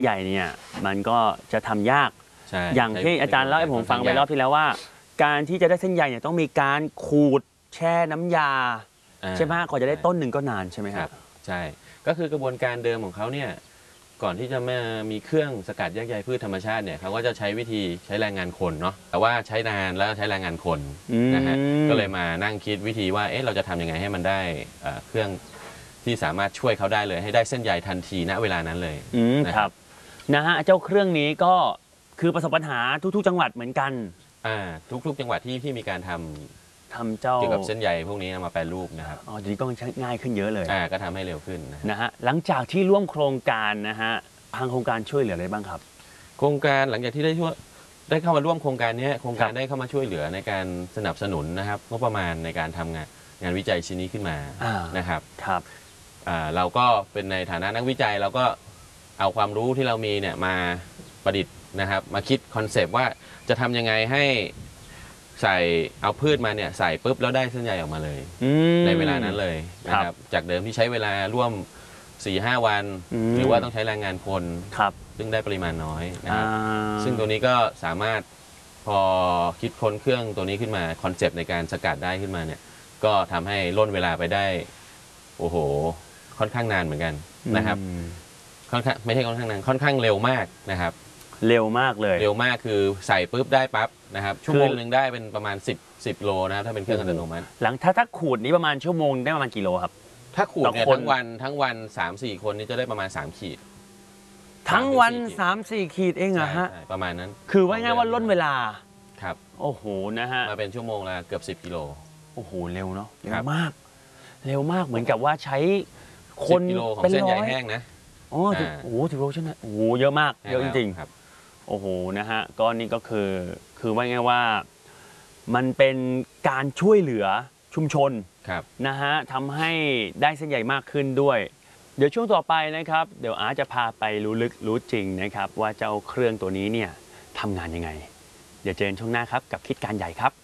ใหญ่เนี่ยมันก็จะทำยากอย่างที่อาจารย์เล่าให้ผมฟังไปรอบที่แล้วว่าการที่จะได้เส้นใยเนี่ยต้องมีการขูดแช่น้ำยาใช่ไหมกว่าจะได้ต้นหนึ่งก็นานใช่ไหมครับใช่ก็คือกระบวนการเดิมของเขาเนี่ยก่อนที่จะมามีเครื่องสกัดแยกใยพืชธรรมชาติเนี่ยเขาก็จะใช้วิธีใช้แรงงานคนเนาะแต่ว่าใช้นานแล้วใช้แรงงานคนนะฮะก็เลยมานั่งคิดวิธีว่าเราจะทำยังไงให้มันได้เครื่องที่สามารถช่วยเขาได้เลยให้ได้เส้นใยทันทีณเวลานั้นเลยครับนะฮะเจ้าเครื่องนี้ก็คือประสบปัญหาทุกๆจังหวัดเหมือนกันทุกจังหวัดที่มีการทำเจ้าเกี่ยวกับเส้นใยพวกนี้มาแปรรูปนะครับทีนี้ก็ง่ายขึ้นเยอะเลยก็ทำให้เร็วขึ้นนะฮะหลังจากที่ร่วมโครงการนะฮะทางโครงการช่วยเหลืออะไรบ้างครับโครงการหลังจากที่ได้เข้ามาร่วมโครงการนี้โครงการได้เข้ามาช่วยเหลือในการสนับสนุนนะครับงบประมาณในการทำงานวิจัยชิ้นนี้ขึ้นมานะครับเราก็เป็นในฐานะนักวิจัยเราก็เอาความรู้ที่เรามีเนี่ยมาประดิษฐ์นะครับมาคิดคอนเซปต์ว่าจะทำยังไงให้ใส่เอาพืชมาเนี่ยใส่ปุ๊บแล้วได้เส้นใยออกมาเลยในเวลานั้นเลยนะครับจากเดิมที่ใช้เวลาร่วม 4-5 วันหรือว่าต้องใช้แรงงานคนซึ่งได้ปริมาณน้อยนะครับซึ่งตัวนี้ก็สามารถพอคิดค้นเครื่องตัวนี้ขึ้นมาคอนเซปต์ในการสกัดได้ขึ้นมาเนี่ยก็ทำให้ล่นเวลาไปได้โอ้โหค่อนข้างนานเหมือนกันนะครับค่อนข้างไม่ใช่ค่อนข้างนานค่อนข้างเร็วมากนะครับเร็วมากเลยเร็วมากคือใส่ปุ๊บได้ปั๊บนะครับชั่วโมงหนึ่งได้เป็นประมาณ10 โลนะครับถ้าเป็นเครื่องอัตโนมัติหลังถ้าขูดนี้ประมาณชั่วโมงได้ประมาณกี่โลครับถ้าขูดเนี่ยทั้งวัน 3-4 คนนี้จะได้ประมาณ3 ขีดทั้งวัน 3-4 ขีดเองเหรอฮะประมาณนั้นคือว่าง่ายว่าล่นเวลาครับโอ้โหนะฮะมาเป็นชั่วโมงละเกือบ10 กิโลโอ้โหเร็วเนาะเร็วมากเหมือนกับว่าใช้คน 10 กิโลของเส้นใยแห้งนะโอ้โห10 โลใช่ไหมโอ้โหเยอะมากเยอะจริงๆโอ้โหนะฮะก็นี่ก็คือว่าไงว่ามันเป็นการช่วยเหลือชุมชนนะฮะทำให้ได้เส้นใยมากขึ้นด้วยเดี๋ยวช่วงต่อไปนะครับเดี๋ยวอาร์ตจะพาไปรู้ลึกรู้จริงนะครับว่าเจ้าเครื่องตัวนี้เนี่ยทำงานยังไงเดี๋ยวเจอกันช่วงหน้าครับกับคิดการใหญ่ครับ